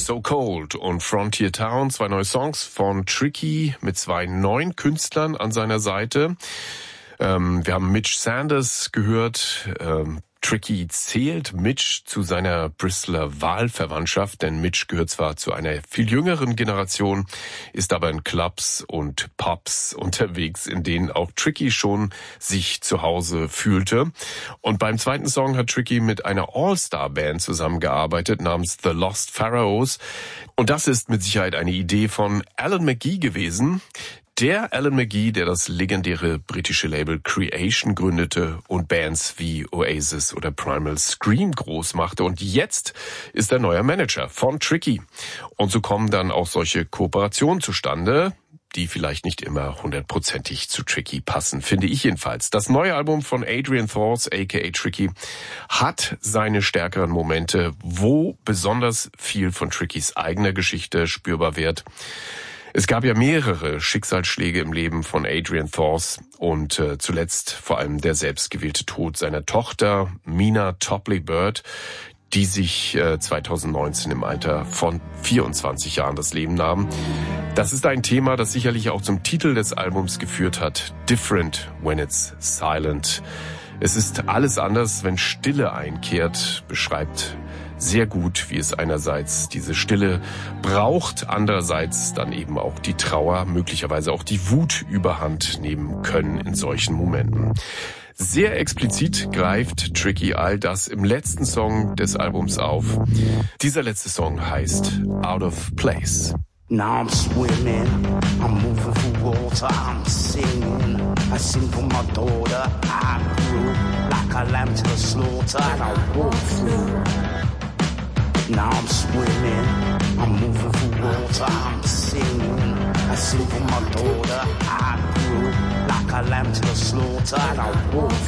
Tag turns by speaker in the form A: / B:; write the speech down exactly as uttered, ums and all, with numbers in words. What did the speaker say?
A: So Cold und Frontier Town, zwei neue Songs von Tricky mit zwei neuen Künstlern an seiner Seite. Ähm, wir haben Mitch Sanders gehört. Ähm, Tricky zählt Mitch zu seiner Bristoler Wahlverwandtschaft, denn Mitch gehört zwar zu einer viel jüngeren Generation, ist aber in Clubs und Pubs unterwegs, in denen auch Tricky schon sich zu Hause fühlte. Und beim zweiten Song hat Tricky mit einer All-Star-Band zusammengearbeitet namens The Lost Pharaohs. Und das ist mit Sicherheit eine Idee von Alan McGee gewesen. Der Alan McGee, der das legendäre britische Label Creation gründete und Bands wie Oasis oder Primal Scream groß machte. Und jetzt ist er neuer Manager von Tricky. Und so kommen dann auch solche Kooperationen zustande, die vielleicht nicht immer hundertprozentig zu Tricky passen, finde ich jedenfalls. Das neue Album von Adrian Thors, aka Tricky, hat seine stärkeren Momente, wo besonders viel von Trickys eigener Geschichte spürbar wird. Es gab ja mehrere Schicksalsschläge im Leben von Adrian Thors und äh, zuletzt vor allem der selbstgewählte Tod seiner Tochter Mina Topley-Bird, die sich äh, zweitausendneunzehn im Alter von vierundzwanzig Jahren das Leben nahm. Das ist ein Thema, das sicherlich auch zum Titel des Albums geführt hat, Different When It's Silent. Es ist alles anders, wenn Stille einkehrt, beschreibt sehr gut, wie es einerseits diese Stille braucht, andererseits dann eben auch die Trauer, möglicherweise auch die Wut überhand nehmen können in solchen Momenten. Sehr explizit greift Tricky all das im letzten Song des Albums auf. Dieser letzte Song heißt Out of Place.
B: Now I'm swimming, I'm moving through water, I'm singing, I sing for my daughter, I grew like a lamb to the slaughter, and I walk through. Now I'm swimming, I'm moving through water, I'm singing, I sing for my daughter, I grew like a lamb to the slaughter, and I walk